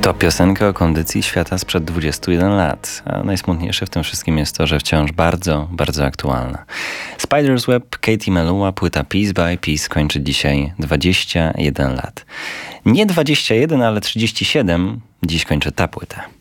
To piosenka o kondycji świata sprzed 21 lat, a najsmutniejsze w tym wszystkim jest to, że wciąż bardzo, bardzo aktualna. Spider's Web, Katie Melua, płyta Piece by Piece kończy dzisiaj 21 lat. Nie 21, ale 37 dziś kończy ta płyta.